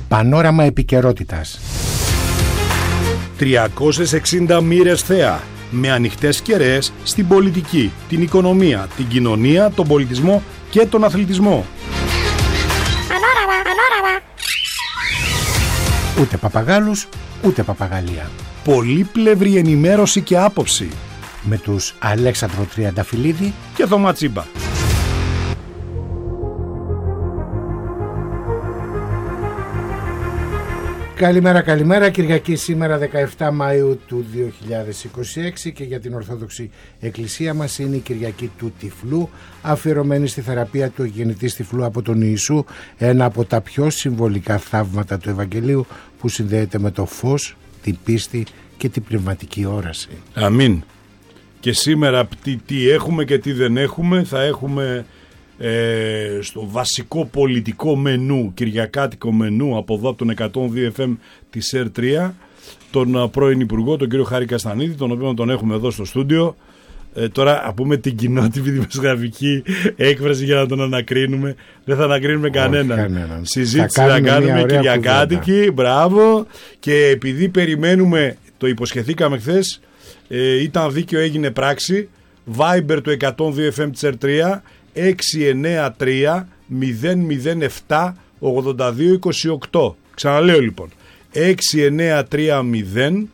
Πανόραμα επικαιρότητας. 360 μοίρες θέα, με ανοιχτές κεραίες στην πολιτική, την οικονομία, την κοινωνία, τον πολιτισμό και τον αθλητισμό. Πανόραμα. Ούτε παπαγάλους, ούτε παπαγαλία. Πολύπλευρη ενημέρωση και άποψη. Με τους Αλέξανδρο Τριανταφυλλίδη και Θωμά Τσίμπα. Καλημέρα, Κυριακή σήμερα 17 Μαΐου του 2026 και για την Ορθόδοξη Εκκλησία μας είναι η Κυριακή του Τυφλού, αφιερωμένη στη θεραπεία του γεννητής τυφλού από τον Ιησού, ένα από τα πιο συμβολικά θαύματα του Ευαγγελίου που συνδέεται με το φως, την πίστη και την πνευματική όραση. Αμήν. Και σήμερα τι έχουμε και τι δεν έχουμε, θα έχουμε στο βασικό πολιτικό μενού, κυριακάτικο μενού από εδώ από τον 102 FM της ΕΡ3, τον πρώην Υπουργό, τον κύριο Χάρη Καστανίδη, τον οποίο τον έχουμε εδώ στο στούντιο. Τώρα να πούμε την κοινότυπη δημοσιογραφική έκφραση για να τον ανακρίνουμε. Δεν θα ανακρίνουμε κανέναν. Συζήτηση θα κάνουμε κυριακάτικη. Μπράβο. Και επειδή περιμένουμε, το υποσχεθήκαμε χθες, ήταν δίκαιο, έγινε πράξη. Viber του 102 FM της ΕΡ3 693 007 8228. Ξαναλέω λοιπόν 6930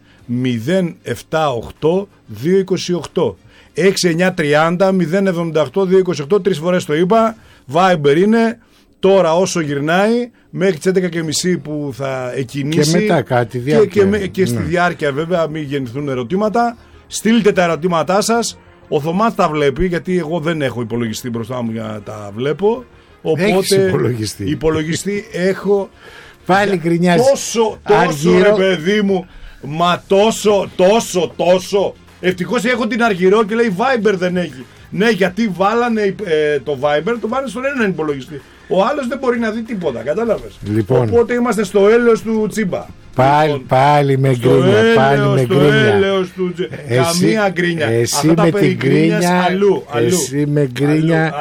078 228 6930 078 228. Τρεις φορές το είπα. Viber είναι τώρα όσο γυρνάει μέχρι τις 11.30 που θα εκκινήσει. Και μετά κάτι διάρκεια. Και στη διάρκεια βέβαια μην γεννηθούν ερωτήματα. Στείλτε τα ερωτήματά σας. Ο Θωμάς τα βλέπει, γιατί εγώ δεν έχω υπολογιστή μπροστά μου για να τα βλέπω. Οπότε υπολογιστή έχω. Πάλι γκρινιάζει. Τόσο ρε παιδί μου. Μα τόσο. Ευτυχώς έχω την Αργυρό και λέει Viber δεν έχει. Ναι, γιατί βάλανε το Viber, το βάλανε στον έναν υπολογιστή. Ο άλλος δεν μπορεί να δει τίποτα, κατάλαβες. Λοιπόν. Οπότε είμαστε στο έλεος του Τσίμπα. Πάλι με γκρίνια. Καμία γκρίνια. Εσύ με την γκρίνια. Εσύ με γκρίνια.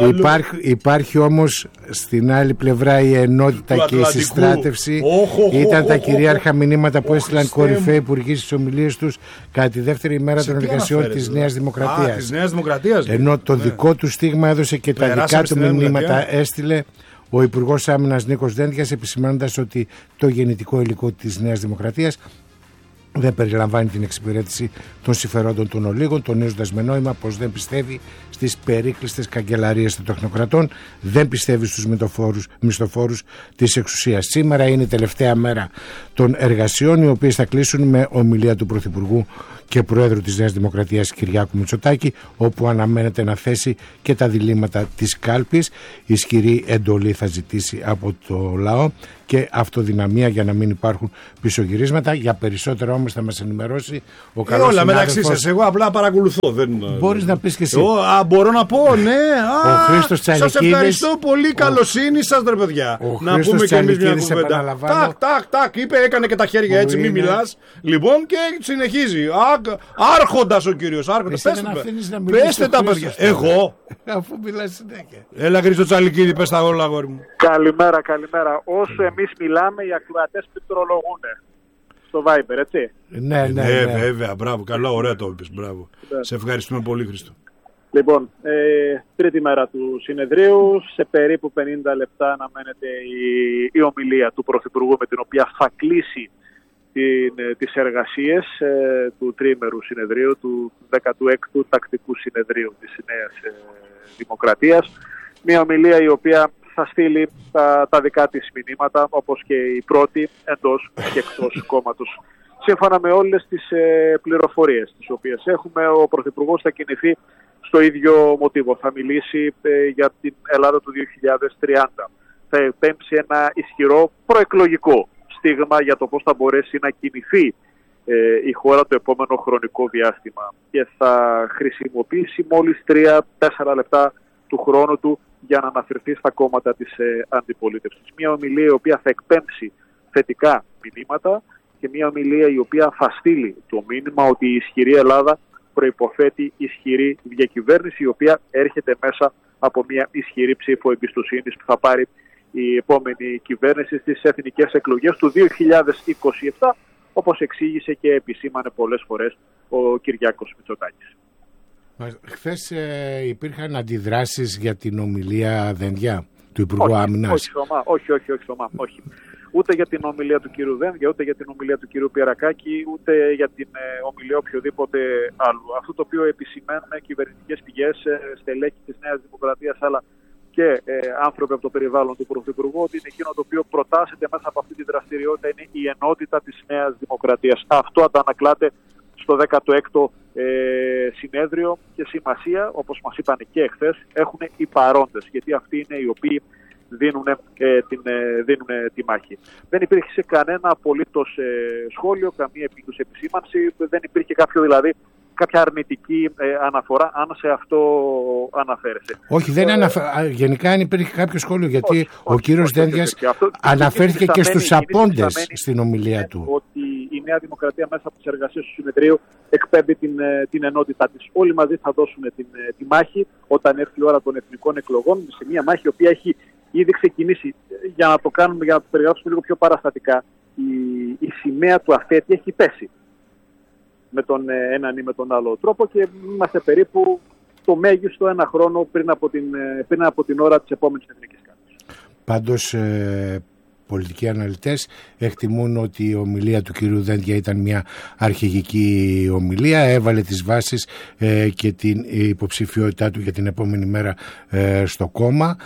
Υπάρχει όμως στην άλλη πλευρά η ενότητα και η συστράτευση. Ήταν τα κυρίαρχα μηνύματα που έστειλαν κορυφαίοι υπουργοί στις ομιλίες τους κατά τη δεύτερη ημέρα των εργασιών της Νέας Δημοκρατίας. Ενώ το δικό του στίγμα έδωσε και τα δικά του μηνύματα έστειλε ο Υπουργός Άμυνας Νίκος Δένδιας, επισημαίνοντας ότι το γεννητικό υλικό της Νέας Δημοκρατίας δεν περιλαμβάνει την εξυπηρέτηση των συμφερόντων των ολίγων, τονίζοντας με νόημα πως δεν πιστεύει στις περίκλειστες καγκελαρίες των τεχνοκρατών, δεν πιστεύει στους μισθοφόρους της εξουσίας. Σήμερα είναι η τελευταία μέρα των εργασιών, οι οποίες θα κλείσουν με ομιλία του Πρωθυπουργού και Προέδρου της Νέας Δημοκρατίας Κυριάκου Μητσοτάκη, όπου αναμένεται να θέσει και τα διλήμματα της κάλπης. Ισχυρή εντολή θα ζητήσει από το λαό και αυτοδυναμία για να μην υπάρχουν πισωγυρίσματα. Για περισσότερα όμως θα μας ενημερώσει ο καλός όλα μεταξύ σας, εγώ απλά παρακολουθώ. Μπορείς να πεις και εσύ. Μπορώ να πω, ναι. Ο Χρήστος Τσαλικίδης. Σας ευχαριστώ πολύ, καλοσύνη σας ρε παιδιά. Να πούμε και εμείς μια κουβέντα. Τάκ, είπε, έκανε και τα χέρια έτσι, μην μιλάς. Λοιπόν και συνεχίζει. Άρχοντας ο κύριος, άρχοντας. Πέστε τα παιδιά. Εγώ. Αφού μιλάς συνέχεια. Έλα Χρήστο Τσαλικίδη, πες τα όλα αγόρι μου. Καλημέρα. Όσο εμείς μιλάμε, οι ακροατές πληκτρολογούν στο Viber, έτσι. Ναι. Βέβαια, μπράβο, καλά, ωραία το είπες, μπράβο. Σε ευχαριστούμε πολύ Χρήστο. Λοιπόν, τρίτη μέρα του συνεδρίου, σε περίπου 50 λεπτά αναμένεται η ομιλία του Πρωθυπουργού, με την οποία θα κλείσει τις εργασίες του τριήμερου συνεδρίου, του 16ου τακτικού συνεδρίου της Νέας Δημοκρατίας. Μια ομιλία η οποία θα στείλει τα δικά της μηνύματα, όπως και η πρώτη, εντός και εκτός κόμματος. Σύμφωνα με όλες τις πληροφορίες τις οποίες έχουμε, ο Πρωθυπουργός θα κινηθεί στο ίδιο μοτίβο. Θα μιλήσει για την Ελλάδα του 2030. Θα επέμψει ένα ισχυρό προεκλογικό στίγμα για το πώς θα μπορέσει να κινηθεί η χώρα το επόμενο χρονικό διάστημα. Και θα χρησιμοποιήσει μόλις 3-4 λεπτά του χρόνου του για να αναφερθεί στα κόμματα της αντιπολίτευσης. Μια ομιλία η οποία θα εκπέμψει θετικά μηνύματα και μια ομιλία η οποία θα στείλει το μήνυμα ότι η ισχυρή Ελλάδα προϋποθέτει ισχυρή διακυβέρνηση, η οποία έρχεται μέσα από μια ισχυρή ψήφο εμπιστοσύνης που θα πάρει η επόμενη κυβέρνηση στις εθνικές εκλογές του 2027, όπως εξήγησε και επισήμανε πολλές φορές ο Κυριάκος Μητσοτάκης. Χθες υπήρχαν αντιδράσεις για την ομιλία Δένδια του Υπουργού Άμυνας? Όχι. Ούτε για την ομιλία του κύριου Δένδια, ούτε για την ομιλία του κύριου Πιερακάκη, ούτε για την ομιλία οποιοδήποτε άλλου. Αυτό το οποίο επισημαίνουν κυβερνητικές πηγές, στελέχη της Νέας Δημοκρατίας, αλλά και άνθρωποι από το περιβάλλον του Πρωθυπουργού, ότι είναι εκείνο το οποίο προτάσσεται μέσα από αυτή τη δραστηριότητα είναι η ενότητα της Νέας Δημοκρατίας. Αυτό αντανακλάται στο 16ο συνέδριο, και σημασία, όπως μας είπαν και εχθές, έχουν οι παρόντες, γιατί αυτοί είναι οι οποίοι δίνουν τη μάχη. Δεν υπήρχε κανένα απολύτως σχόλιο, καμία επίκουση επισήμανση, δεν υπήρχε κάποια αρνητική αναφορά, αν σε αυτό αναφέρεσαι. Όχι, γενικά αν υπήρχε κάποιο σχόλιο, γιατί ο κύριος Δένδιας αναφέρθηκε και στους απόντες στην ομιλία του. Ότι η Νέα Δημοκρατία μέσα από τις εργασίες του συνεδρίου εκπέμπει την ενότητά της. Όλοι μαζί θα δώσουν τη μάχη όταν έρθει η ώρα των εθνικών εκλογών, σε μια μάχη η οποία έχει ήδη ξεκινήσει. Για να το περιγράψουμε λίγο πιο παραστατικά, η σημαία του αφέτη έχει πέσει με τον έναν ή με τον άλλο τρόπο, και είμαστε περίπου το μέγιστο ένα χρόνο πριν από την ώρα της επόμενης εθνικής κάλπης. Πάντως πολιτικοί αναλυτές εκτιμούν ότι η ομιλία του κυρίου Δένδια ήταν μια αρχηγική ομιλία, έβαλε τις βάσεις και την υποψηφιότητά του για την επόμενη μέρα στο κόμμα,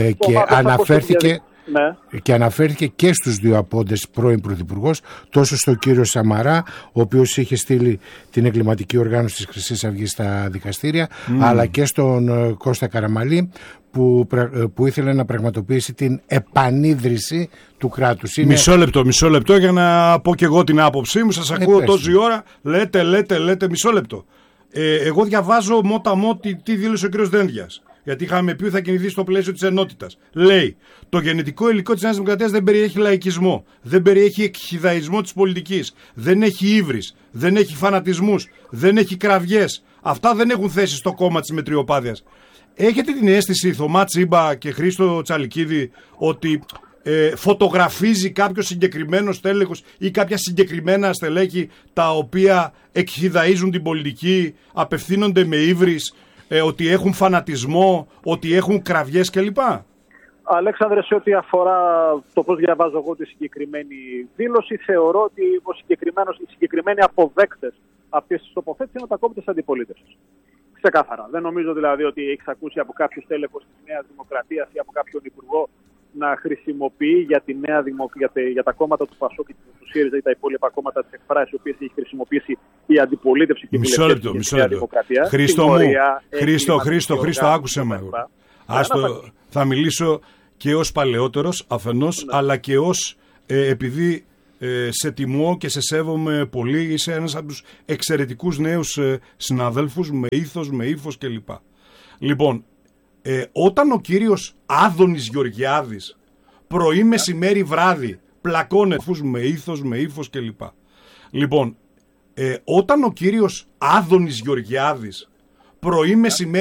και αναφέρθηκε και στους δύο απόντες πρώην πρωθυπουργός, τόσο στον κύριο Σαμαρά, ο οποίος είχε στείλει την εγκληματική οργάνωση της Χρυσής Αυγής στα δικαστήρια, αλλά και στον Κώστα Καραμαλή, που ήθελε να πραγματοποιήσει την επανίδρυση του κράτους. Μισό λεπτό για να πω και εγώ την άποψή μου. Σας ακούω τόση ώρα, λέτε, μισό λεπτό. Εγώ διαβάζω μότα τι δήλωσε ο κύριος Δένδιας, γιατί είχαμε πει ότι θα κινηθεί στο πλαίσιο της ενότητας. Λέει, το γενετικό υλικό της Νέας Δημοκρατίας δεν περιέχει λαϊκισμό, δεν περιέχει εκχυδαϊσμό της πολιτικής, δεν έχει ύβρις, δεν έχει φανατισμούς, δεν έχει κραυγές. Αυτά δεν έχουν θέση στο κόμμα της μετριοπάθειας. Έχετε την αίσθηση, Θωμά Τσίμπα και Χρήστο Τσαλικίδη, ότι φωτογραφίζει κάποιο συγκεκριμένο στέλεχος ή κάποια συγκεκριμένα στελέχη τα οποία εκχυδαίζουν την πολιτική, απευθύνονται με ύβρις, ότι έχουν φανατισμό, ότι έχουν κραυγές κλπ? Αλέξανδρε, σε ό,τι αφορά το πώς διαβάζω εγώ τη συγκεκριμένη δήλωση, θεωρώ ότι οι συγκεκριμένοι αποδέκτες αυτής της τοποθέτησης είναι τα κόμματα της αντιπολίτευσης. Ξεκάθαρα. Δεν νομίζω δηλαδή ότι έχεις ακούσει από κάποιους στέλεχος της Νέας Δημοκρατίας ή από κάποιον υπουργό να χρησιμοποιεί για τα κόμματα του ΠΑΣΟΚ και του ΣΥΡΙΖΑ ή τα υπόλοιπα κόμματα της εκφράσεις, οι οποίες έχει χρησιμοποιήσει η αντιπολίτευση και η Νέα Δημοκρατία. Χρήστο, άκουσε με. Θα μιλήσω και ως παλαιότερος αφενός, αλλά και ως επειδή σε τιμώ και σε σέβομαι πολύ, είσαι ένας από τους εξαιρετικούς νέους συναδέλφους με ήθος, με ύφος κλπ. Λοιπόν, όταν ο κύριος Άδωνης Γεωργιάδης πρωί, μεσημέρι, βράδυ πλακώνεται με ήθος, με ύφος κλπ. Λοιπόν, όταν ο κύριος Άδωνης Γεωργιάδης πρωί, μεσημέρι,